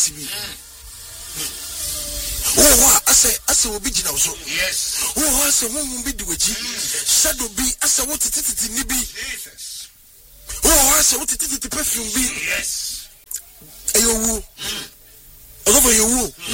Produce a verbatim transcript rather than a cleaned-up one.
T V. Oh, I say, I say, we'll be now. So, yes. Oh, I say, one will be the way. Shadow be, I say, what it is in Nibi. Oh, I say, what it is the perfume be. Yes. Ayo, I love you.